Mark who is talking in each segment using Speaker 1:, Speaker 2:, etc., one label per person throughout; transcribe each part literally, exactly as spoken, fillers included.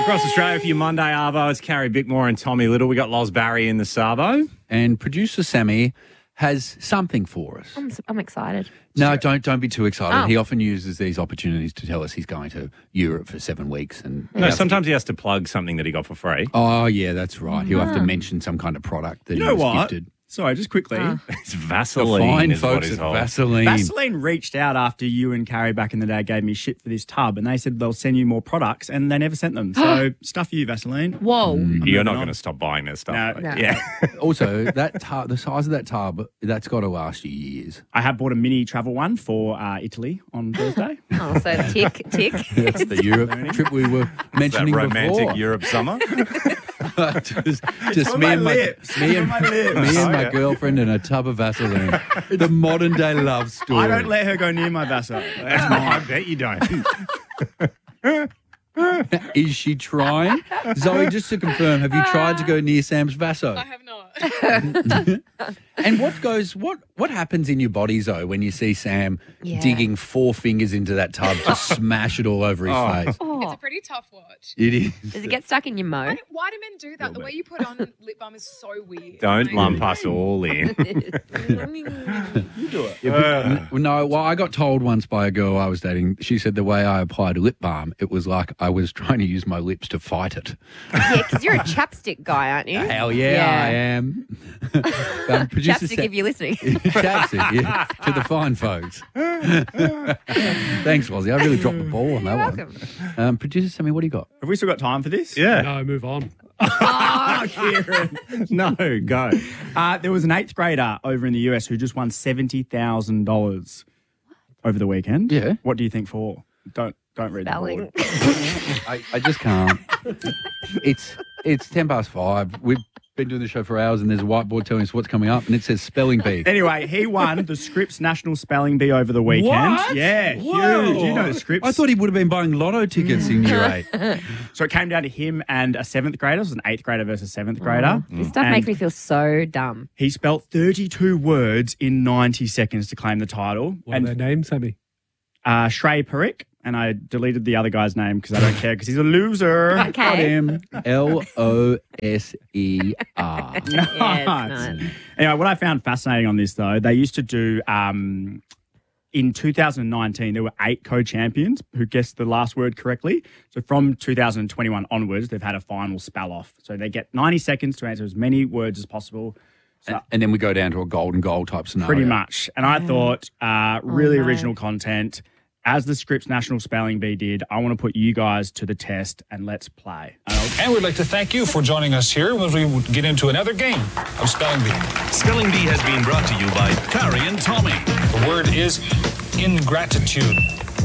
Speaker 1: Across Australia for your Monday Arvo, it's Carrie Bickmore and Tommy Little. We got Loz Barry in the Savo.
Speaker 2: And producer Sammy has something for us.
Speaker 3: I'm, I'm excited.
Speaker 2: No, don't don't be too excited.
Speaker 3: Oh.
Speaker 2: He often uses these opportunities to tell us he's going to Europe for seven weeks. And
Speaker 1: No, sometimes he has to plug something that he got for free.
Speaker 2: Oh, yeah, that's right. He'll have to mention some kind of product that
Speaker 4: You
Speaker 2: he
Speaker 4: know
Speaker 2: was
Speaker 4: what?
Speaker 2: gifted.
Speaker 4: Sorry, just quickly.
Speaker 1: It's Vaseline.
Speaker 2: Fine
Speaker 1: is what
Speaker 2: folks
Speaker 1: he's
Speaker 2: at
Speaker 1: holding.
Speaker 2: Vaseline.
Speaker 4: Vaseline reached out after you and Carrie back in the day gave me shit for this tub, and they said they'll send you more products, and they never sent them. So stuff you, Vaseline.
Speaker 3: Whoa.
Speaker 2: Mm.
Speaker 1: You're not
Speaker 4: on.
Speaker 1: going to stop buying this stuff.
Speaker 4: No.
Speaker 1: mate.
Speaker 3: No.
Speaker 1: Yeah.
Speaker 2: Also, that tub, the size of that tub, that's got to last you years.
Speaker 4: I have bought a mini travel one for uh, Italy on Thursday.
Speaker 3: Oh, so tick, tick.
Speaker 2: That's the Europe trip we were
Speaker 1: that
Speaker 2: mentioning
Speaker 1: romantic
Speaker 2: before.
Speaker 1: Europe summer.
Speaker 2: just just
Speaker 4: on
Speaker 2: me
Speaker 4: my
Speaker 2: and my,
Speaker 4: lips.
Speaker 2: me
Speaker 4: It's
Speaker 2: and,
Speaker 4: on my lips.
Speaker 2: me and
Speaker 1: Oh,
Speaker 2: my
Speaker 1: yeah.
Speaker 2: girlfriend in a tub of Vaseline. The modern day love story.
Speaker 4: I don't let her go near my Vaseline. That's
Speaker 1: I
Speaker 4: mine.
Speaker 1: bet you don't.
Speaker 2: Is she trying? Zoe, just to confirm, have you tried to go near Sam's Vaso?
Speaker 5: I have not.
Speaker 2: And what goes, what what happens in your body, Zoe, when you see Sam
Speaker 3: Yeah.
Speaker 2: digging four fingers into that tub to smash it all over his
Speaker 1: Oh.
Speaker 2: face?
Speaker 5: It's
Speaker 3: Oh,
Speaker 5: a pretty tough watch.
Speaker 2: It is.
Speaker 3: does it get stuck in your mo?
Speaker 5: Why do, why do men do that? The way you put on lip balm is so weird.
Speaker 1: Don't
Speaker 5: Like,
Speaker 1: lump us all in.
Speaker 4: You do it.
Speaker 2: Yeah, but- no, well, I got told once by a girl I was dating. She said the way I applied lip balm, it was like I was trying to use my lips to fight it.
Speaker 3: Yeah, because you're a chapstick guy, aren't you?
Speaker 2: Hell yeah,
Speaker 3: Yeah.
Speaker 2: I am. um, producer
Speaker 3: Chapstick
Speaker 2: Sa-
Speaker 3: if you're listening.
Speaker 2: Chapstick, yeah, to the fine folks. Thanks, Wazzy. I really dropped the ball on that
Speaker 3: You're
Speaker 2: one.
Speaker 3: welcome.
Speaker 2: Um, producer Sammy, what do you got?
Speaker 4: Have we still got time for this?
Speaker 1: Yeah.
Speaker 6: No, move on.
Speaker 4: Oh, Kieran.
Speaker 1: No, go.
Speaker 4: Uh, there was an eighth grader over in the U S who just won seventy thousand dollars over the weekend.
Speaker 2: Yeah.
Speaker 4: What do you think for? Don't don't read the
Speaker 3: Spelling.
Speaker 4: board.
Speaker 2: I, I just can't. It's it's ten past five. We've been doing the show for hours, and there's a whiteboard telling us what's coming up, and it says spelling bee.
Speaker 4: Anyway, he won the Scripps National Spelling Bee over the weekend.
Speaker 2: What?
Speaker 4: Yeah,
Speaker 2: Whoa.
Speaker 4: huge. You know the Scripps.
Speaker 2: I thought he would have been buying lotto tickets in year eight.
Speaker 4: So it came down to him and a seventh grader. It was an eighth grader versus seventh grader.
Speaker 3: This stuff
Speaker 4: And
Speaker 3: makes me feel so dumb.
Speaker 4: He spelt thirty-two words in ninety seconds to claim the title.
Speaker 6: What
Speaker 4: and
Speaker 6: are their names, Sammy?
Speaker 4: uh, Shrey Perick. And I deleted the other guy's name because I don't care because he's a loser.
Speaker 2: Got
Speaker 3: Okay.
Speaker 2: him. L O S E R.
Speaker 3: Yeah, it's
Speaker 4: Nice.
Speaker 3: not.
Speaker 4: Anyway, what I found fascinating on this, though, they used to do um, in two thousand nineteen, there were eight co-champions who guessed the last word correctly. So from two thousand twenty-one onwards, they've had a final spell off. So they get ninety seconds to answer as many words as possible. So
Speaker 2: And then we go down to a golden goal type scenario.
Speaker 4: pretty much. And I thought, uh, really
Speaker 3: no.
Speaker 4: original content. As the Scripps National Spelling Bee did, I want to put you guys to the test and let's play.
Speaker 7: And we'd like to thank you for joining us here as we get into another game of Spelling Bee.
Speaker 8: Spelling Bee has been brought to you by Carrie and Tommy.
Speaker 7: The word is ingratitude.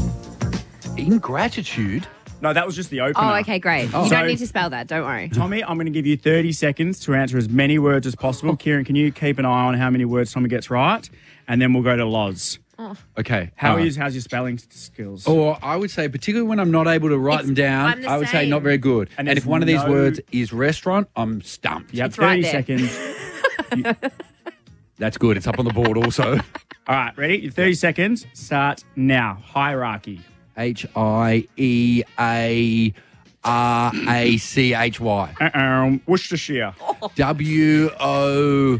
Speaker 2: Ingratitude.
Speaker 4: No, that was just the opener.
Speaker 3: Oh, okay, great. You
Speaker 4: So-
Speaker 3: don't need to spell that. Don't worry.
Speaker 4: Tommy, I'm going to give you thirty seconds to answer as many words as possible. Kieran, can you keep an eye on how many words Tommy gets right? And then we'll go to Loz.
Speaker 2: Okay.
Speaker 4: How
Speaker 2: all right.
Speaker 4: is how's your spelling skills?
Speaker 2: Or I would say, particularly when I'm not able to write
Speaker 3: It's-
Speaker 2: them down,
Speaker 3: I'm the
Speaker 2: I would say
Speaker 3: same.
Speaker 2: not very good.
Speaker 4: And
Speaker 2: And, if
Speaker 4: there's
Speaker 2: one of these
Speaker 4: no-
Speaker 2: words is restaurant, I'm stumped.
Speaker 4: You have
Speaker 3: It's right
Speaker 4: thirty
Speaker 3: there.
Speaker 4: seconds.
Speaker 2: That's good. It's up on the board also.
Speaker 4: All right, ready? Your thirty seconds. Start now. Hierarchy.
Speaker 2: H I E A R A C H Y.
Speaker 4: Uh-oh. Worcestershire.
Speaker 2: W O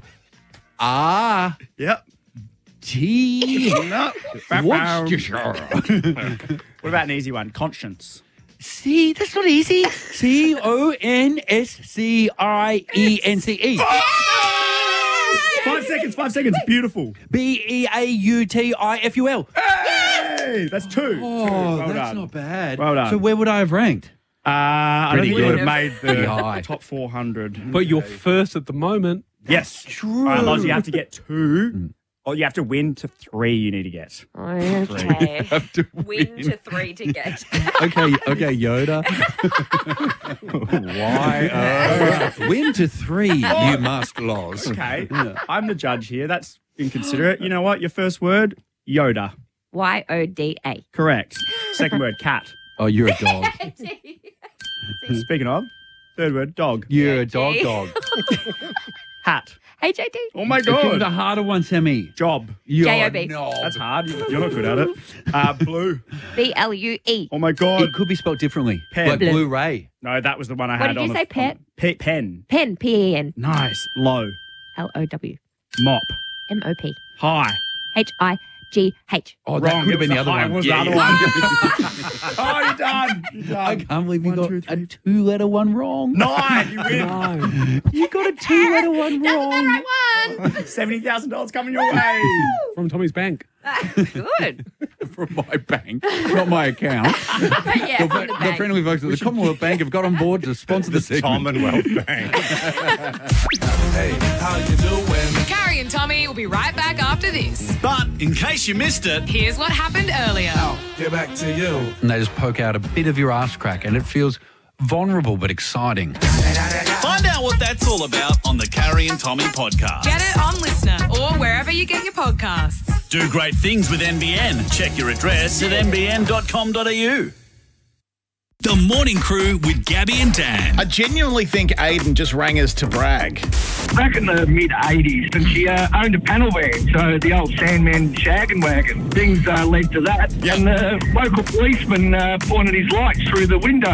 Speaker 2: R
Speaker 4: Yep.
Speaker 2: T.
Speaker 4: No.
Speaker 2: Worcestershire.
Speaker 4: What about an easy one? Conscience.
Speaker 2: See, that's not easy. C O N S C I E N C E.
Speaker 4: Five seconds. Five seconds. Beautiful.
Speaker 2: B E A U T I F U L.
Speaker 4: Hey, that's two.
Speaker 2: Oh,
Speaker 4: two. Well
Speaker 2: that's
Speaker 4: done.
Speaker 2: not bad.
Speaker 4: Well done.
Speaker 2: So where would I have ranked?
Speaker 4: Uh, I don't
Speaker 2: Pretty
Speaker 4: think you would
Speaker 2: good.
Speaker 4: have made
Speaker 2: Pretty
Speaker 4: the
Speaker 2: high.
Speaker 4: top four hundred.
Speaker 6: But you're first at the moment.
Speaker 4: Yes.
Speaker 2: True.
Speaker 4: All right, Loz, you have to get two. Or you have to win to three you need to get.
Speaker 3: Okay.
Speaker 2: Have to
Speaker 3: Win to three to get.
Speaker 2: Okay, okay, Yoda.
Speaker 1: Why? Uh,
Speaker 2: Win to three, you must lose.
Speaker 4: Okay. I'm the judge here. That's inconsiderate. You know what? Your first word, Yoda.
Speaker 3: Y O D A.
Speaker 4: Correct. Second word, cat.
Speaker 2: Oh, you're a dog.
Speaker 4: Speaking of, third word, dog.
Speaker 2: You're a dog
Speaker 3: Gee.
Speaker 2: dog.
Speaker 4: Hat.
Speaker 3: H A T.
Speaker 4: Oh my
Speaker 2: Give me the
Speaker 4: God.
Speaker 2: harder one, Sammy.
Speaker 4: Job.
Speaker 3: J O B.
Speaker 2: No.
Speaker 4: That's hard. You- You're not good at it. Uh, blue.
Speaker 3: B L U E.
Speaker 4: Oh my God.
Speaker 2: It could be spelled differently.
Speaker 4: Pen.
Speaker 2: Like
Speaker 3: Blue.
Speaker 2: Blu-ray.
Speaker 4: No, that was the one I
Speaker 3: What
Speaker 4: had
Speaker 3: did
Speaker 4: on
Speaker 3: you
Speaker 4: the-
Speaker 3: say, pet?
Speaker 4: on- Pe- pen.
Speaker 3: Pen. P E N.
Speaker 4: Nice. Low.
Speaker 3: L O W.
Speaker 4: Mop.
Speaker 3: M O P.
Speaker 4: High.
Speaker 3: H I G H.
Speaker 2: Oh, that
Speaker 4: Wrong.
Speaker 2: could have
Speaker 4: It
Speaker 2: been
Speaker 4: was
Speaker 2: the other
Speaker 4: high-
Speaker 2: one.
Speaker 4: it was the other one. Oh, you're done. You're
Speaker 2: I
Speaker 4: done.
Speaker 2: can't believe you
Speaker 4: One,
Speaker 2: got
Speaker 4: two,
Speaker 2: a
Speaker 4: three.
Speaker 2: two-letter one wrong.
Speaker 4: Nine. You win.
Speaker 2: You got a two-letter one wrong.
Speaker 4: seventy thousand dollars coming your way.
Speaker 6: From Tommy's bank.
Speaker 3: Good.
Speaker 2: From my bank, not my account.
Speaker 3: But yeah, from the
Speaker 2: The
Speaker 3: bank.
Speaker 2: friendly folks at the Commonwealth Bank have got on board to sponsor the segment.
Speaker 1: Commonwealth Bank.
Speaker 5: Carrie and Tommy will be right back after this.
Speaker 8: But in case you missed it,
Speaker 5: Here's what happened earlier.
Speaker 9: Get back to you.
Speaker 2: And they just poke out a bit of your ass crack, and it feels vulnerable but exciting.
Speaker 8: find out what that's all about on the Carrie and Tommy podcast.
Speaker 5: Get it on Listener or wherever you get your podcasts.
Speaker 8: Do great things with N B N. Check your address at n b n dot com dot a u. The Morning Crew with Gabby and Dan.
Speaker 10: I genuinely think Aiden just rang us to brag.
Speaker 11: Back in the mid eighties, and she uh, owned a panel van, so the old Sandman shaggin' wagon. Things uh, led to that,
Speaker 10: Yep.
Speaker 11: and the local policeman uh, pointed his lights through the window.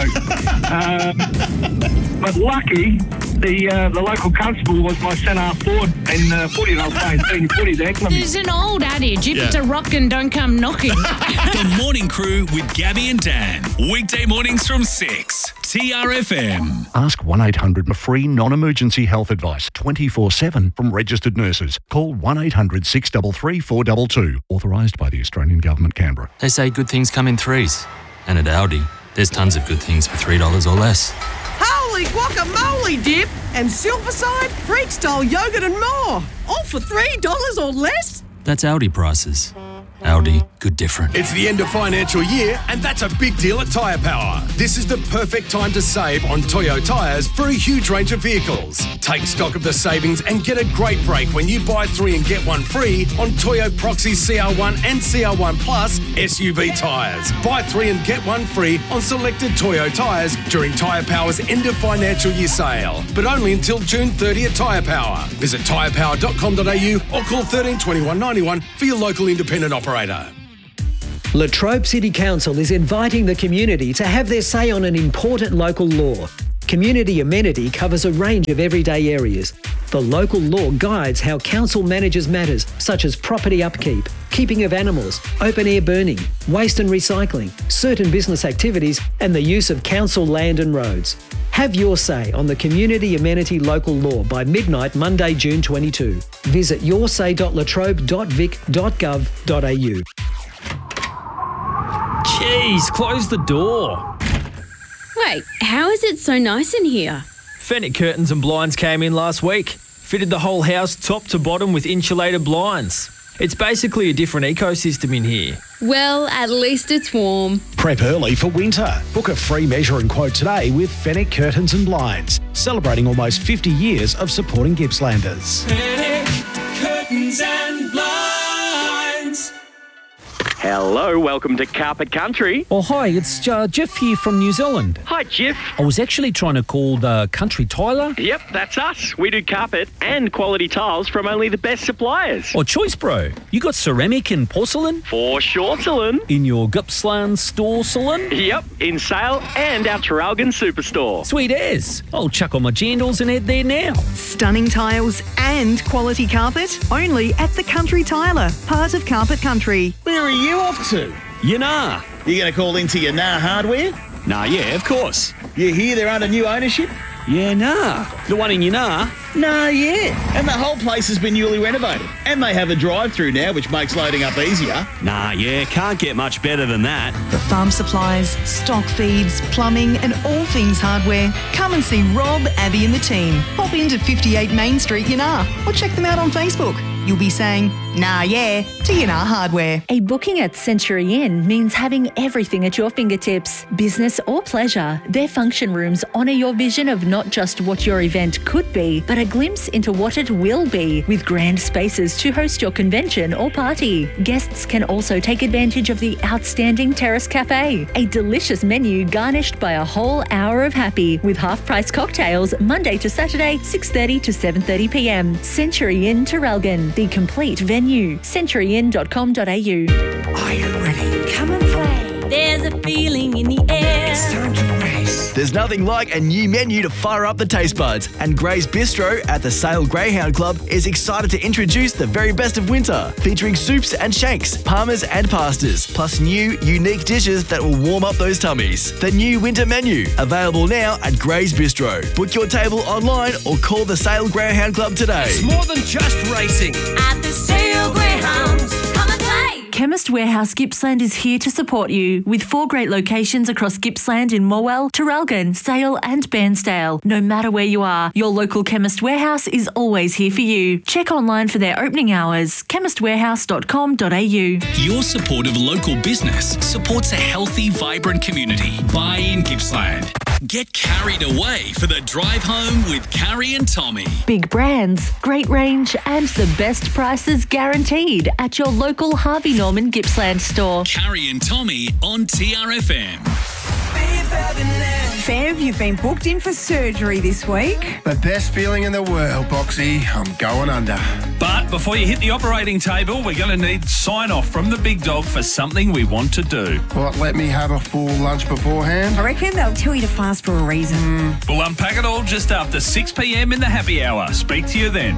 Speaker 11: um, but lucky, the uh, the local constable was my centre forward in uh, footy, and I was playing senior footy there.
Speaker 12: There's an old adage, if it's a rockin', don't come knocking.
Speaker 8: The Morning Crew with Gabby and Dan. Weekday mornings from six. T R F M.
Speaker 13: Ask one eight hundred for free non-emergency health advice twenty-four seven from registered nurses. Call one eight hundred six three three four two two. Authorised by the Australian Government, Canberra.
Speaker 14: They say good things come in threes. And at Audi, there's tons of good things for three dollars or less.
Speaker 15: Holy guacamole dip and Silverside, Freak-style yogurt and more. All for three dollars or less?
Speaker 14: That's Audi prices. Audi, good different.
Speaker 16: It's the end of financial year, and that's a big deal at Tyre Power. This is the perfect time to save on Toyo tyres for a huge range of vehicles. Take stock of the savings and get a great break when you buy three and get one free on Toyo Proxy C R one and C R one Plus S U V tyres. Buy three and get one free on selected Toyo tyres during Tyre Power's end of financial year sale, but only until June thirtieth at Tyre Power. Visit tyre power dot com dot a u or call thirteen twenty-one ninety-one for your local independent operator.
Speaker 17: Latrobe City Council is inviting the community to have their say on an important local law. Community amenity covers a range of everyday areas. The local law guides how council manages matters such as property upkeep, keeping of animals, open air burning, waste and recycling, certain business activities, and the use of council land and roads. Have your say on the Community Amenity Local Law by midnight Monday, June twenty-second. Visit your say dot latrobe dot vic dot gov dot a u.
Speaker 18: Jeez, close the door.
Speaker 12: Wait, how is it so nice in here?
Speaker 18: Fenwick Curtains and Blinds came in last week. Fitted the whole house top to bottom with insulated blinds. It's basically a different ecosystem in here.
Speaker 12: Well, at least it's warm.
Speaker 19: Prep early for winter. Book a free measure and quote today with Fenwick Curtains and Blinds, celebrating almost fifty years of supporting Gippslanders.
Speaker 20: Fenwick Curtains and Blinds.
Speaker 21: Hello, welcome to Carpet Country.
Speaker 22: Oh, hi, it's uh, Jeff here from New Zealand.
Speaker 21: Hi, Jeff.
Speaker 22: I was actually trying to call the Country Tiler.
Speaker 21: Yep, that's us. We do carpet and quality tiles from only the best suppliers.
Speaker 22: Oh, choice, bro. You got ceramic and porcelain?
Speaker 21: For sure, Salon.
Speaker 22: In your Gippsland store, Salon?
Speaker 21: Yep, in sale and our Traralgon Superstore.
Speaker 22: Sweet as. I'll chuck on my jandals and head there now.
Speaker 23: Stunning tiles and quality carpet only at the Country Tiler, part of Carpet Country.
Speaker 10: Where are you off to?
Speaker 18: Yanar.
Speaker 10: You going to call into Yanar Hardware?
Speaker 18: Nah, yeah, of course.
Speaker 10: You hear they're under new ownership?
Speaker 18: Yeah, nah. The one in Yanar?
Speaker 10: Nah, yeah. And the whole place has been newly renovated. And they have a drive-through now, which makes loading up easier.
Speaker 18: Nah, yeah, can't get much better than that.
Speaker 23: For farm supplies, stock feeds, plumbing and all things hardware, come and see Rob, Abby and the team. Pop into fifty-eight Main Street, Yanar, or check them out on Facebook. You'll be saying, Nah, yeah, T N R Hardware.
Speaker 4: A booking at Century Inn means having everything at your fingertips, business or pleasure. Their function rooms honour your vision of not just what your event could be, but a glimpse into what it will be, with grand spaces to host your convention or party. Guests can also take advantage of the outstanding Terrace Cafe, a delicious menu garnished by a whole hour of happy, with half-price cocktails Monday to Saturday, six thirty to seven thirty p m. Century Inn Traralgon, the complete venue. century inn dot com dot a u.
Speaker 20: Are you ready? Come and play. There's a feeling in the air. It's time to race.
Speaker 7: There's nothing like a new menu to fire up the taste buds, and Gray's Bistro at the Sale Greyhound Club is excited to introduce the very best of winter, featuring soups and shanks, parmas and pastas, plus new, unique dishes that will warm up those tummies. The new winter menu, available now at Gray's Bistro. Book your table online or call the Sale Greyhound Club today.
Speaker 20: It's more than just racing. At the Sale Greyhounds, come and play.
Speaker 4: Chemist Warehouse Gippsland is here to support you, with four great locations across Gippsland in Morwell, Traralgon, Sale and Bairnsdale. No matter where you are, your local Chemist Warehouse is always here for you. Check online for their opening hours, chemist warehouse dot com dot a u.
Speaker 8: Your support of local business supports a healthy, vibrant community. Buy in Gippsland. Get carried away for the drive home with Carrie and Tommy.
Speaker 4: Big brands, great range and the best prices guaranteed at your local Harvey Norman Gippsland store.
Speaker 8: Carrie and Tommy on T R F M.
Speaker 23: Fev, you've been booked in for surgery this week.
Speaker 9: The best feeling in the world, Boxy. I'm going under.
Speaker 24: But before you hit the operating table, we're going to need sign-off from the big dog for something we want to do.
Speaker 9: What, let me have a full lunch beforehand?
Speaker 23: I reckon they'll tell you to fast for a reason.
Speaker 24: We'll unpack it all just after six p m in the happy hour. Speak to you then.